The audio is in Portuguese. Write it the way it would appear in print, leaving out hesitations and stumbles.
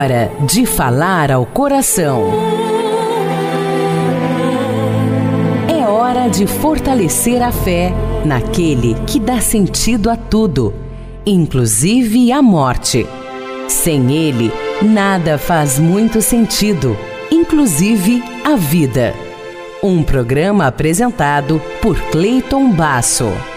Hora de falar ao coração. É hora de fortalecer a fé naquele que dá sentido a tudo, inclusive a morte. Sem ele, nada faz muito sentido, inclusive a vida. Um programa apresentado por Cleiton Basso.